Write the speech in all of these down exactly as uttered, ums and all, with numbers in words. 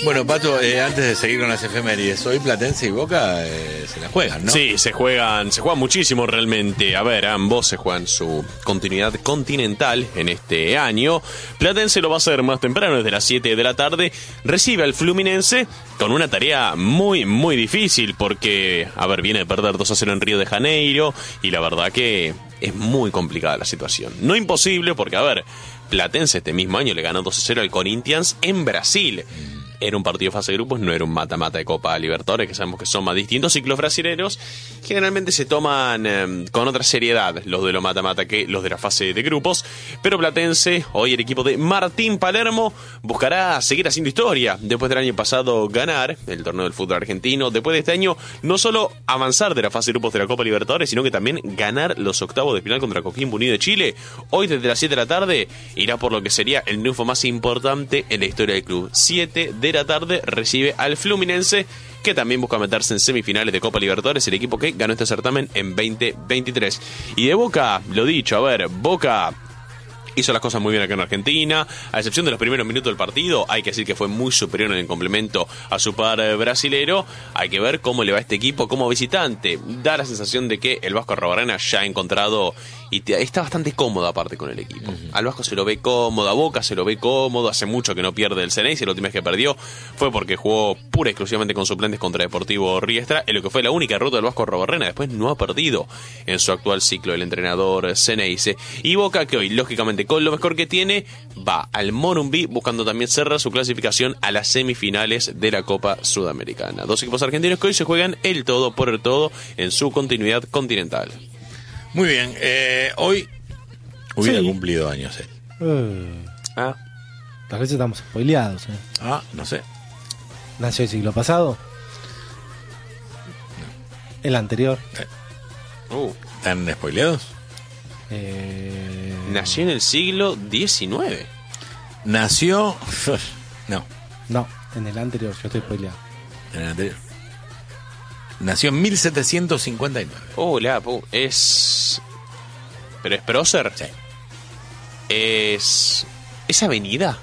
Bueno, Pato, eh, antes de seguir con las efemérides, hoy Platense y Boca eh, se la juegan, ¿no? Sí, se juegan, se juegan muchísimo realmente. A ver, ambos se juegan su continuidad continental en este año. Platense lo va a hacer más temprano, desde las siete de la tarde. Recibe al Fluminense con una tarea muy, muy difícil porque, a ver, viene de perder dos a cero en Río de Janeiro y la verdad que es muy complicada la situación. No imposible porque, a ver, Platense este mismo año le ganó dos a cero al Corinthians en Brasil. Era un partido de fase de grupos, no era un mata-mata de Copa Libertadores, que sabemos que son más distintos. Ciclos brasileños generalmente se toman eh, con otra seriedad los de los mata-mata que los de la fase de grupos. Pero Platense, hoy el equipo de Martín Palermo, buscará seguir haciendo historia. Después del año pasado ganar el torneo del fútbol argentino. Después de este año no solo avanzar de la fase de grupos de la Copa Libertadores, sino que también ganar los octavos de final contra Coquimbo Unido de Chile. Hoy desde las siete de la tarde irá por lo que sería el triunfo más importante en la historia del club. siete de la tarde recibe al Fluminense, que también busca meterse en semifinales de Copa Libertadores, el equipo que ganó este certamen en veinte veintitrés. Y de Boca, lo dicho, a ver, Boca hizo las cosas muy bien acá en Argentina, a excepción de los primeros minutos del partido. Hay que decir que fue muy superior en el complemento a su par brasilero. Hay que ver cómo le va a este equipo como visitante. Da la sensación de que el Vasco Arruabarrena ya ha encontrado y te, está bastante cómodo aparte con el equipo. Uh-huh. Al Vasco se lo ve cómodo, a Boca se lo ve cómodo. Hace mucho que no pierde el Ceneice. La última vez que perdió fue porque jugó pura y exclusivamente con suplentes contra Deportivo Riestra, en lo que fue la única derrota del Vasco Arruabarrena. Después no ha perdido en su actual ciclo el entrenador Ceneice. Y Boca, que hoy lógicamente con lo mejor que tiene, va al Morumbi buscando también cerrar su clasificación a las semifinales de la Copa Sudamericana. Dos equipos argentinos que hoy se juegan el todo por el todo en su continuidad continental. Muy bien, eh, hoy hubiera Sí. cumplido años, eh. Eh, Ah, tal vez estamos spoileados. ¿eh? Ah, no sé. Nació el siglo pasado. El anterior. uh, ¿Están spoileados? Eh, nació en el siglo diecinueve. Nació... No, No, en el anterior, yo estoy spoileado. en el anterior. Nació en mil setecientos cincuenta y nueve. Oh, la, pu- es... ¿Pero es prócer? Sí. Es... ¿Es avenida?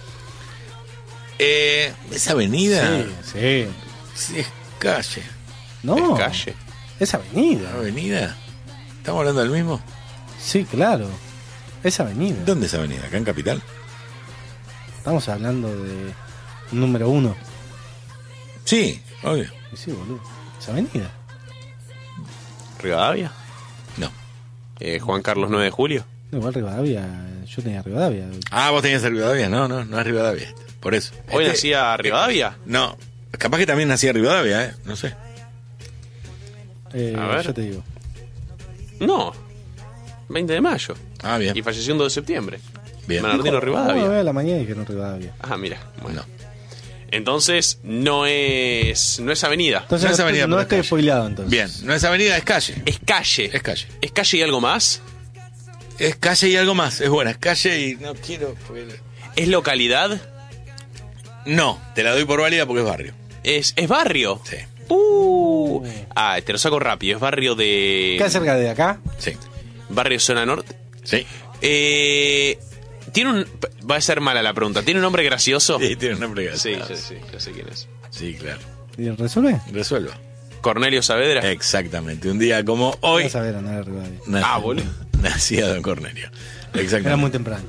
Eh, ¿Es avenida? Sí, sí. Sí, es calle. No, ¿Es calle? es avenida. ¿Avenida? ¿Estamos hablando del mismo? Sí, claro. Es avenida. ¿Dónde es avenida? ¿Acá en Capital? Estamos hablando de número uno. Sí, obvio. Y sí, boludo. Es avenida. ¿Rivadavia? No. Eh, ¿Juan Carlos nueve de julio? No, igual Rivadavia. Yo tenía Rivadavia. Ah, vos tenías el Rivadavia. No, no, no es Rivadavia. Por eso. ¿Hoy Este- nacía Rivadavia? No. Capaz que también nacía Rivadavia, ¿eh? No sé. Eh, A ver. Yo te digo. No. veinte de mayo. Ah, bien. Y falleció un dos de septiembre. Bien. Bernardino No, Rivadavia. a la mañana y que no Rivadavia. Ah, mira. Bueno. No. Entonces, no es... No es avenida. Entonces No es avenida, no pero estoy es calle. spoileado entonces. Bien, no es avenida, es calle. Es calle. Es calle. ¿Es calle y algo más? Es calle y algo más. Es buena, es calle y no quiero... porque- ¿Es localidad? No, te la doy por válida porque es barrio. ¿Es, es barrio? Sí, Uh. Ah, te lo saco rápido. Es barrio de... ¿Qué cerca de acá? sí, Barrio Zona Norte. sí. Eh... Tiene un... Va a ser mala la pregunta. ¿Tiene un nombre gracioso? Sí, tiene un nombre Sí, gracioso. sí, sí. Ya sé quién es. Sí, claro. ¿Y resuelve? Resuelva. ¿Cornelio Saavedra? Exactamente. Un día como hoy... Vas a ver, no era Rivadavia. nació- Ah, boludo. Nacía Don Cornelio. Exactamente. Era muy temprano.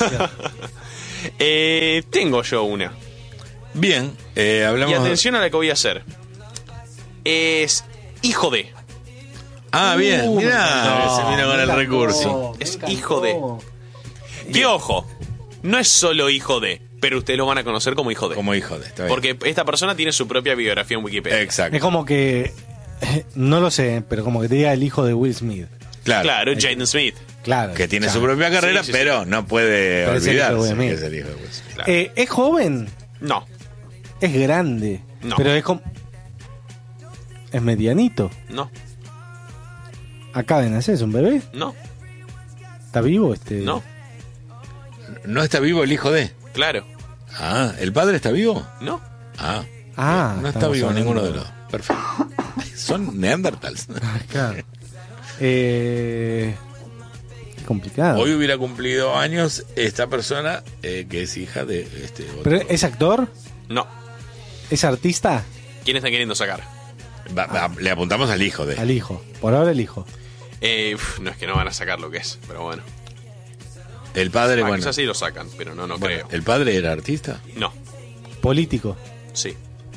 Eh, tengo yo una. Bien, eh, hablamos... Y atención a la que voy a hacer. Es hijo de. Ah, bien, Uh, mirá, no, se vino con me el encantó, recurso. me Es encantó. hijo de. Que ojo, no es solo hijo de, pero ustedes lo van a conocer como hijo de. Como hijo de, está bien. Porque esta persona tiene su propia biografía en Wikipedia. Exacto. Es como que. eh, No lo sé, pero como que te diga el hijo de Will Smith. Claro. Claro, Jaden Smith. Claro. Que tiene claro. su propia carrera, Sí, sí, pero no puede Pero es el hijo de olvidarse Will que Smith. es el hijo de Will Smith. Claro. Eh, ¿Es joven? No, Es grande. No. Pero es como. Es medianito. no, Acaba de nacer, es un bebé. no, ¿Está vivo este? no. ¿No está vivo el hijo de? Claro, Ah, ¿el padre está vivo? no. Ah, Ah, no está estamos vivo hablando- ninguno de los dos. Perfecto. Son neandertals. Claro. Eh, qué complicado. Hoy hubiera cumplido años esta persona eh, que es hija de este otro. ¿Pero es actor? No, ¿Es artista? ¿Quién está queriendo sacar? Va- va- le apuntamos al hijo de. Al hijo. Por ahora el hijo. Eh, uf, no es que no van a sacar lo que es, pero bueno. El padre, Ah, bueno. quizás sí lo sacan, pero no, no bueno, creo. ¿el padre era artista? No, Político. sí.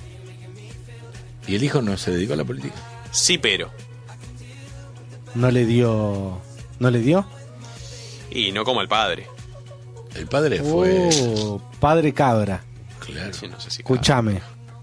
¿Y el hijo no se dedicó a la política? Sí, pero. No le dio... ¿No le dio? Y no como el padre. El padre fue. Oh, padre cabra. Claro. Sí, no sé si. Escúchame.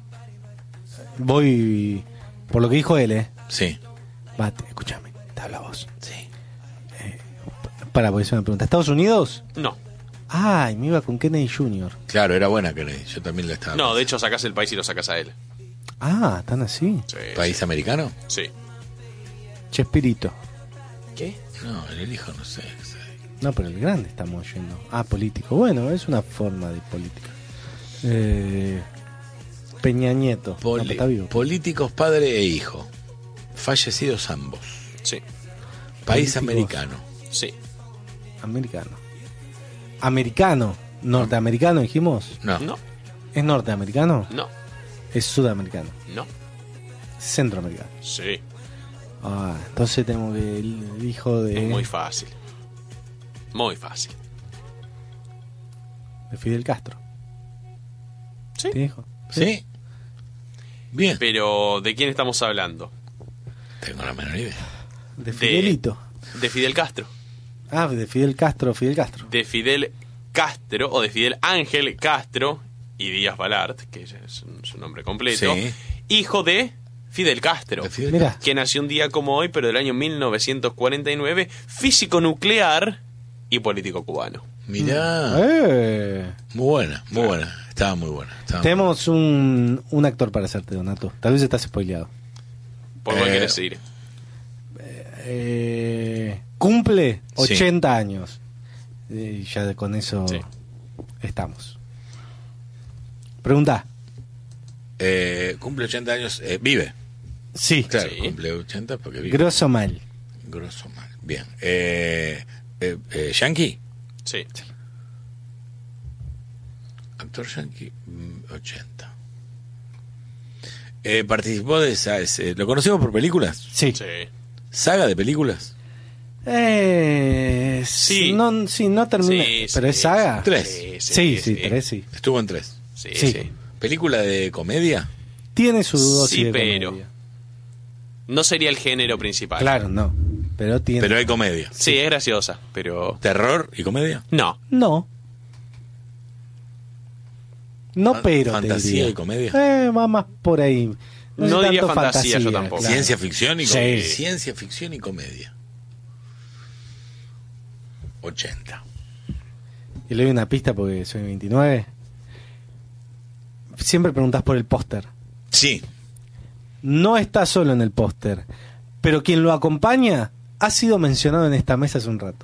Voy... Por lo que dijo él, ¿eh? Sí. Bate, escúchame. Te habla vos. Sí. Para, porque es una pregunta. ¿Estados Unidos? No, Ay, me iba con Kennedy junior Claro, era buena Kennedy. Yo también la estaba. no, de hecho sacás el país y lo sacás a él. Ah, están así. Sí, ¿País americano? sí. Chespirito. ¿Qué? No, el hijo no sé. No, pero el grande estamos yendo. Ah, político. Bueno, es una forma de política. Eh, Peña Nieto. Poli- No, está vivo. políticos padre e hijo. Fallecidos ambos. Sí, País Políticos. americano. sí. Americano. Americano. Norteamericano, dijimos. No. No, ¿Es norteamericano? no, Es sudamericano. no. Centroamericano. Sí, Ah, entonces tenemos que el, el hijo de, es muy fácil. Muy fácil. de Fidel Castro. Sí. ¿Tiene hijo? ¿Sí? Bien. Pero, ¿de quién estamos hablando? Tengo la menor idea. De Fidelito. De Fidel Castro. Ah, de Fidel Castro, Fidel Castro. De Fidel Castro, o de Fidel Ángel Castro y Díaz Balart, que es su, su nombre completo. Sí. Hijo de Fidel Castro. De Fidel Mira, Que nació un día como hoy, pero del año mil novecientos cuarenta y nueve, físico nuclear y político cubano. Mirá. eh, Muy buena, muy buena. Estaba muy buena. estaba muy tenemos un, un actor para hacerte, Donato. Tal vez estás spoileado. ¿Por cuál Eh, quieres ir? Eh, cumple Sí. ochenta años. Y ya con eso Sí. estamos. Pregunta. Eh, cumple ochenta años. eh, vive. Sí. Claro, Sí. cumple ochenta porque vive. Grosso mal. Grosso mal. Bien. Eh, eh, eh, Yankee. Sí. Actor Yankee, mm, ochenta. Eh, participó de esa. ese- ¿Lo conocemos por películas? Sí. Sí. ¿Saga de películas? Eh, Sí. No, sí, no termina. Sí, pero sí, es saga. Tres. Sí, Sí, sí, tres sí. Estuvo en tres. Sí, Sí. sí. ¿Película de comedia? Tiene su dosis Sí, de pero- comedia. No sería el género principal. Claro, no. Pero tiene. Pero hay comedia. Sí, es graciosa, pero... ¿Terror y comedia? No. No. No, Fan- pero. te fantasía diría. y comedia. Eh, va más por ahí. No es diría tanto fantasía, yo tampoco. claro. Ciencia ficción y Sí. comedia. Ciencia ficción y comedia. ochenta. Y le doy una pista porque soy veintinueve. Siempre preguntás por el póster. Sí. No está solo en el póster, pero quien lo acompaña ha sido mencionado en esta mesa hace un rato.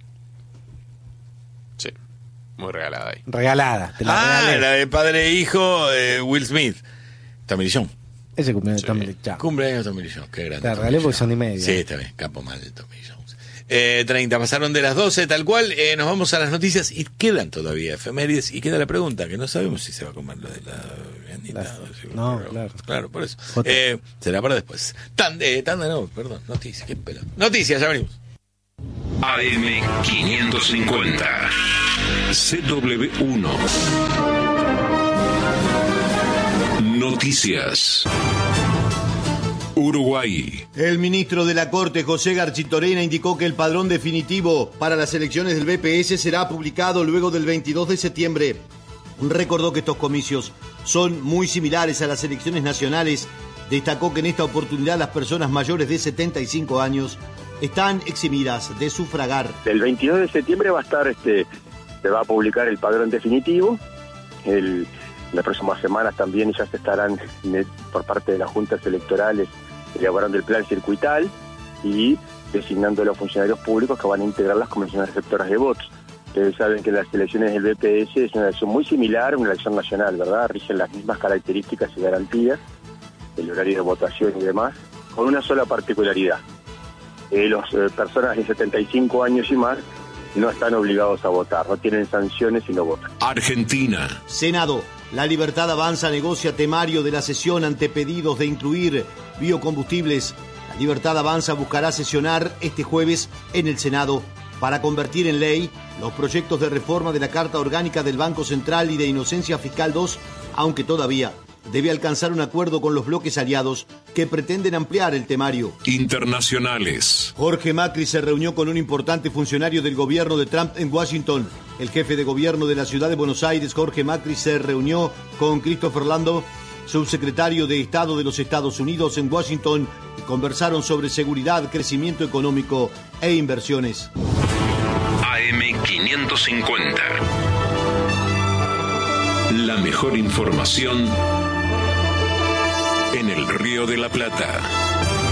Sí. Muy regalada ahí. Regalada. Te la Ah, regalé. la de padre e hijo, eh, Will Smith. Tommy Lee Jones. Ese cumpleaños Sí. de Tommy Lee Jones. Cumpleaños Tommy Lee Jones. Qué grande. Te la Tommy regalé Lee porque son Jones. y media. Sí, está bien. Capo mal de Tommy Lee Jones. Eh, treinta pasaron de las doce, tal cual. Eh, nos vamos a las noticias y quedan todavía efemérides. Y queda la pregunta, que no sabemos si se va a comer lo de la viandita. La- o si- no, pero- claro. Claro, por eso. Jota. Eh, será para después. Tan, eh, tanda no, perdón. Noticias, qué pelo. Noticias, ya venimos. A M quinientos cincuenta. C W uno. Noticias. Uruguay. El ministro de la Corte, José Garchitorena, indicó que el padrón definitivo para las elecciones del B P S será publicado luego del veintidós de septiembre. Recordó que estos comicios son muy similares a las elecciones nacionales. Destacó que en esta oportunidad las personas mayores de setenta y cinco años están eximidas de sufragar. El veintidós de septiembre va a estar, este, se va a publicar el padrón definitivo. El, las próximas semanas también ya se estarán eh, por parte de las juntas electorales elaborando el plan circuital y designando a los funcionarios públicos que van a integrar las comisiones receptoras de votos. Ustedes saben que las elecciones del B P S es una elección muy similar a una elección nacional, ¿verdad? Rigen las mismas características y garantías, el horario de votación y demás, con una sola particularidad. Eh, las eh, personas de setenta y cinco años y más no están obligados a votar, no tienen sanciones y no votan. Argentina. Senado. La Libertad Avanza negocia temario de la sesión ante pedidos de incluir biocombustibles. La Libertad Avanza buscará sesionar este jueves en el Senado para convertir en ley los proyectos de reforma de la Carta Orgánica del Banco Central y de Inocencia Fiscal dos, aunque todavía debe alcanzar un acuerdo con los bloques aliados que pretenden ampliar el temario. Internacionales. Jorge Macri se reunió con un importante funcionario del gobierno de Trump en Washington. El jefe de gobierno de la ciudad de Buenos Aires, Jorge Macri, se reunió con Christopher Landau, subsecretario de Estado de los Estados Unidos, en Washington, y conversaron sobre seguridad, crecimiento económico e inversiones. A M quinientos cincuenta. La mejor información en el Río de la Plata.